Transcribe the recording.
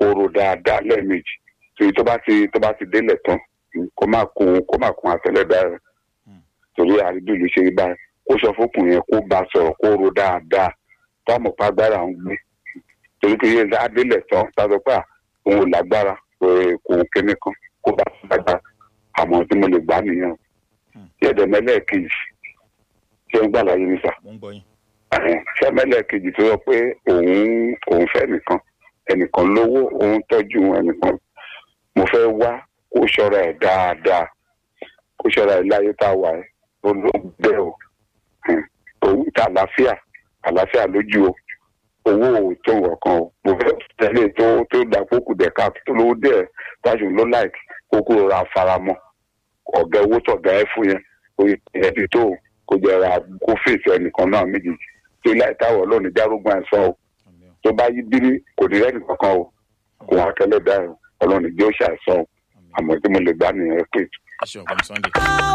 ro dáadáa lẹ́ẹ̀mejì torí tó bá ti délẹ̀ tán kó má kún àtẹlẹ́dá rẹ̀ torí àrídùn ló ṣe rí báyìí kó sọ fókùnrin yẹn kó bá sọ̀rọ̀ kó ro dáadáa táwọn pàgbára ń gbé torí pé yẹn adélẹ̀ tán tàbí pé òun ò lágbára kò kíní kan kó bá lágbára àmọ́ tí mo lè gbà nìyẹn yẹ̀dẹ̀ mẹ́lẹ́ẹ̀kejì ṣé ń gbà láyé nísà ṣé mẹ́lẹ́ẹ̀kejì tó yọ pé òun fẹ́ ẹnìkan lówó òun tọ́jú ẹnìkan mo fẹ́ wá kó ṣọ́ra ẹ̀ dáadáa kó ṣọ́ra ẹ̀ láyé tá a wà ẹ̀ olóògbé o òun ta àlàáfíà lójú o owó tó nǹkan o mo fẹ́ tẹ́lẹ̀ tó dàpọ̀kù dẹ̀ka tó lówó dẹ̀ táṣù ló láìkì kókó ra faramọ́ ọ̀gá owó tọ̀gá ẹ̀ fún yẹn ẹbí tó kò jẹra kó fèsì ẹnìkan náà méjèèjì tó láì táwọ̀ lónìí járógbó àìsàn o tó bá yí bírí kò ní rẹ́nì kankan o kò wá kẹlẹ́ dá o ọlọ́run ìjọ ṣàìsàn o àmọ́ tí mo lè gbá nìyẹn pé.